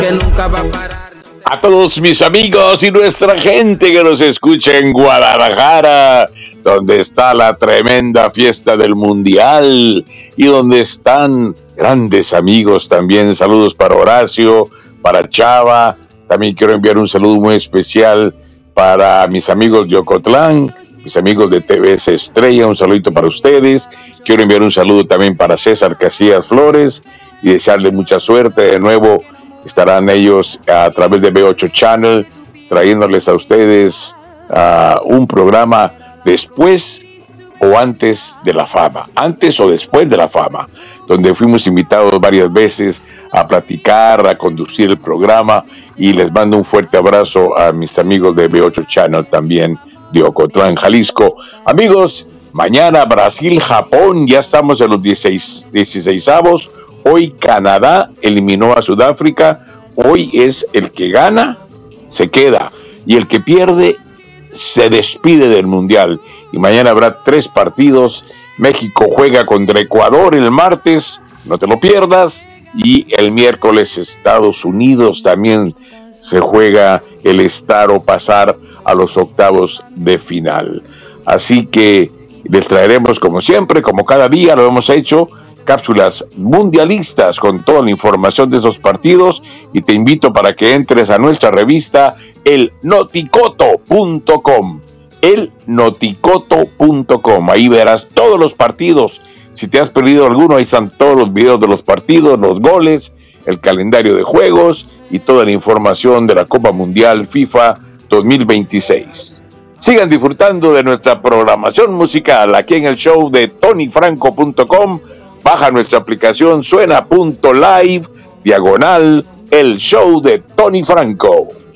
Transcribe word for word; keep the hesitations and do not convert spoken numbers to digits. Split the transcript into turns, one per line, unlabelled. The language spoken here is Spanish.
que nunca va a parar.
A todos mis amigos y nuestra gente que nos escucha en Guadalajara, donde está la tremenda fiesta del Mundial y donde están grandes amigos también. Saludos para Horacio, para Chava. También quiero enviar un saludo muy especial para mis amigos de Ocotlán, mis amigos de T V S Estrella. Un saludito para ustedes. Quiero enviar un saludo también para César Casillas Flores y desearle mucha suerte. De nuevo estarán ellos a través de B ocho Channel trayéndoles a ustedes uh, un programa después o antes de la fama, antes o después de la fama, donde fuimos invitados varias veces a platicar, a conducir el programa, y les mando un fuerte abrazo a mis amigos de B ocho Channel también de Ocotlán, Jalisco. Amigos, mañana Brasil-Japón, ya estamos en los dieciseisavos. Hoy Canadá eliminó a Sudáfrica. Hoy es el que gana, se queda, y el que pierde se despide del Mundial. Y mañana habrá tres partidos. México juega contra Ecuador el martes, no te lo pierdas. Y el miércoles Estados Unidos también se juega el estar o pasar a los octavos de final. Así que les traeremos, como siempre, como cada día lo hemos hecho, cápsulas mundialistas con toda la información de esos partidos, y te invito para que entres a nuestra revista el noticoto punto com, el noticoto punto com. Ahí verás todos los partidos. Si te has perdido alguno, ahí están todos los videos de los partidos, los goles, el calendario de juegos y toda la información de la Copa Mundial FIFA dos mil veintiséis. Sigan disfrutando de nuestra programación musical aquí en el show de tony franco punto com. Baja nuestra aplicación suena punto live, diagonal, el show de Tony Franco.